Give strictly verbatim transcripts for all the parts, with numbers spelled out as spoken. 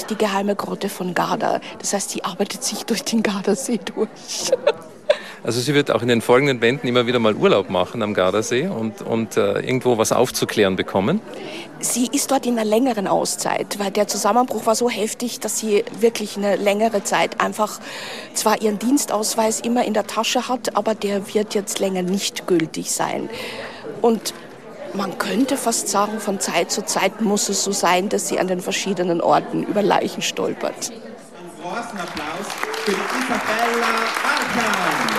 nennt die geheime Grotte von Garda. Das heißt, sie arbeitet sich durch den Gardasee durch. Also sie wird auch in den folgenden Bänden immer wieder mal Urlaub machen am Gardasee und, und äh, irgendwo was aufzuklären bekommen. Sie ist dort in einer längeren Auszeit, weil der Zusammenbruch war so heftig, dass sie wirklich eine längere Zeit einfach zwar ihren Dienstausweis immer in der Tasche hat, aber der wird jetzt länger nicht gültig sein. Und man könnte fast sagen, von Zeit zu Zeit muss es so sein, dass sie an den verschiedenen Orten über Leichen stolpert. Einen großen Applaus für Isabella Arkan.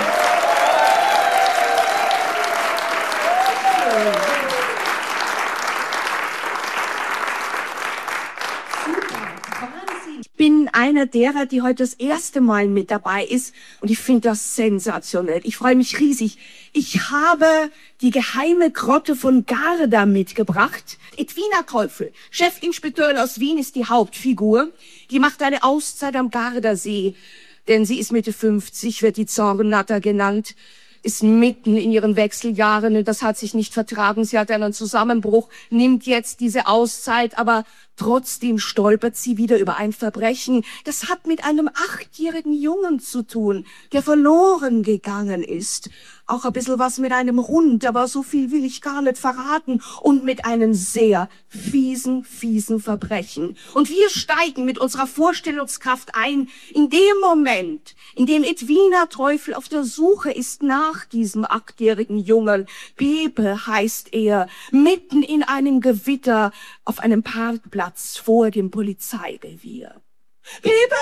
Ich bin einer derer, die heute das erste Mal mit dabei ist und ich finde das sensationell. Ich freue mich riesig. Ich habe die geheime Grotte von Garda mitgebracht. Edwina Teufel, Chefinspekteurin aus Wien, ist die Hauptfigur. Die macht eine Auszeit am Gardasee, denn sie ist Mitte fünfzig, wird die Zornnatter genannt, ist mitten in ihren Wechseljahren und das hat sich nicht vertragen. Sie hat einen Zusammenbruch, nimmt jetzt diese Auszeit, aber trotzdem stolpert sie wieder über ein Verbrechen. Das hat mit einem achtjährigen Jungen zu tun, der verloren gegangen ist. Auch ein bisschen was mit einem Hund, aber so viel will ich gar nicht verraten. Und mit einem sehr fiesen, fiesen Verbrechen. Und wir steigen mit unserer Vorstellungskraft ein in dem Moment, in dem Edwina Teufel auf der Suche ist nach diesem achtjährigen Jungen. Bebe heißt er, mitten in einem Gewitter auf einem Parkplatz vor dem Polizeirevier. Bebe!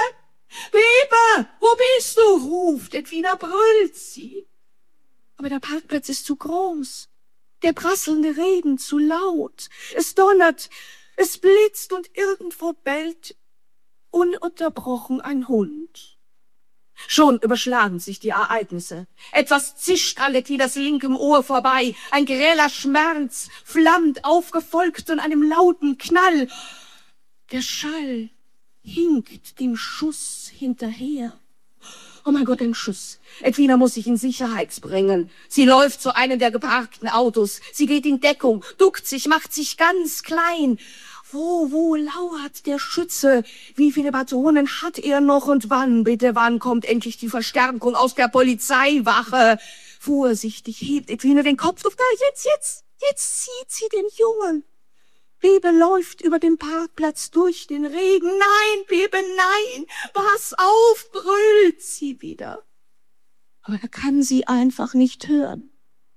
Bebe! Wo bist du? Ruft Edwina, brüllt sie. Aber der Parkplatz ist zu groß. Der prasselnde Regen zu laut. Es donnert, es blitzt und irgendwo bellt ununterbrochen ein Hund. Schon überschlagen sich die Ereignisse. Etwas zischt an Edwinas linkem Ohr vorbei. Ein greller Schmerz flammt auf, gefolgt von einem lauten Knall. Der Schall hinkt dem Schuss hinterher. Oh mein Gott, ein Schuss. Edwina muss sich in Sicherheit bringen. Sie läuft zu einem der geparkten Autos. Sie geht in Deckung, duckt sich, macht sich ganz klein. Wo, wo lauert der Schütze? Wie viele Patronen hat er noch? Und wann, bitte, wann kommt endlich die Verstärkung aus der Polizeiwache? Vorsichtig hebt Edwina den Kopf auf. Da, jetzt, jetzt, jetzt sieht sie den Jungen. Bebe läuft über den Parkplatz durch den Regen. Nein, Bebe, nein, pass auf, brüllt sie wieder. Aber er kann sie einfach nicht hören.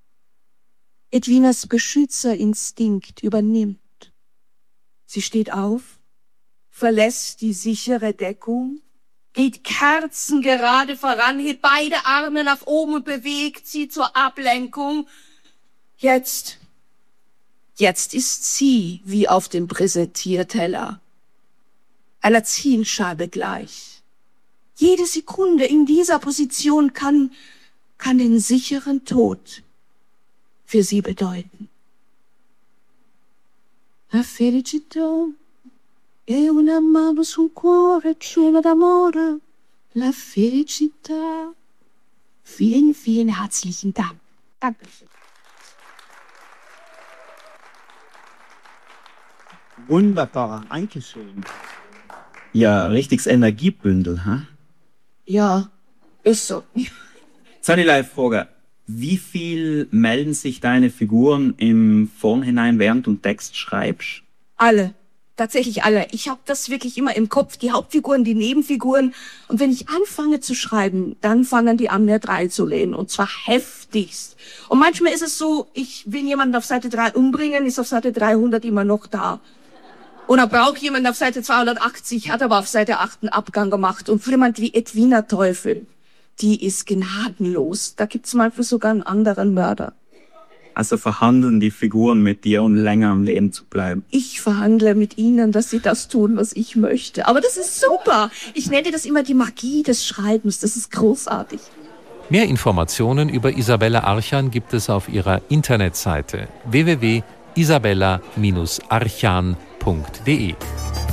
Edwinas Beschützerinstinkt übernimmt. Sie steht auf, verlässt die sichere Deckung, geht kerzengerade voran, hebt beide Arme nach oben und bewegt sie zur Ablenkung. Jetzt... Jetzt ist sie wie auf dem Präsentierteller, einer Zielscheibe gleich. Jede Sekunde in dieser Position kann, kann den sicheren Tod für sie bedeuten. La felicità è una mano sul cuore, cielo d'amore. La felicità. Vielen, vielen herzlichen Dank. Dankeschön. Wunderbar, Dankeschön. Ja, richtiges Energiebündel, ha? Ja, ist so. Jetzt habe ich eine Frage. Wie viel melden sich deine Figuren im Vornhinein, während du einen Text schreibst? Alle. Tatsächlich alle. Ich habe das wirklich immer im Kopf, die Hauptfiguren, die Nebenfiguren. Und wenn ich anfange zu schreiben, dann fangen die an, mir drei zu lehnen. Und zwar heftigst. Und manchmal ist es so, ich will jemanden auf Seite drei umbringen, ist auf Seite dreihundert immer noch da. Oder braucht jemand auf Seite zweihundertachtzig, hat aber auf Seite acht einen Abgang gemacht. Und für jemand wie Edwina Teufel, die ist gnadenlos. Da gibt's manchmal sogar einen anderen Mörder. Also verhandeln die Figuren mit dir, um länger am Leben zu bleiben? Ich verhandle mit ihnen, dass sie das tun, was ich möchte. Aber das ist super. Ich nenne das immer die Magie des Schreibens. Das ist großartig. Mehr Informationen über Isabella Archan gibt es auf ihrer Internetseite w w w punkt isabella Bindestrich archan punkt de.